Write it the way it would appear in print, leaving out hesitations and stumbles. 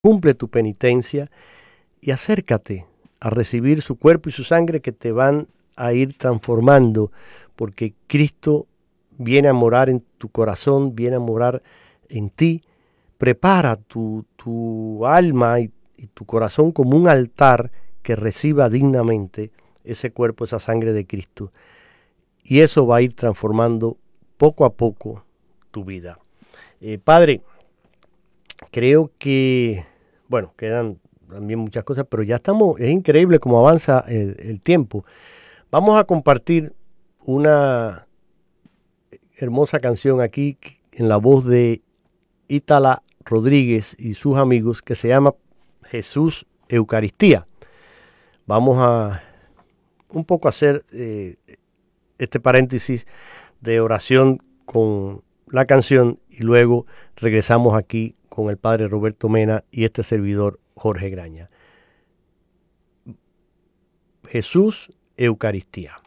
cumple tu penitencia y acércate a recibir su cuerpo y su sangre que te van a ir transformando, porque Cristo viene a morar en tu corazón, viene a morar en ti. Prepara tu alma y tu corazón como un altar que reciba dignamente ese cuerpo, esa sangre de Cristo. Y eso va a ir transformando poco a poco tu vida. Padre, creo que, bueno, quedan también muchas cosas, pero ya estamos, es increíble cómo avanza el tiempo. Vamos a compartir una hermosa canción aquí en la voz de Ítala Rodríguez y sus amigos que se llama Jesús Eucaristía. Vamos a un poco hacer este paréntesis de oración con la canción y luego regresamos aquí con el padre Roberto Mena y este servidor Jorge Graña. Jesús Eucaristía.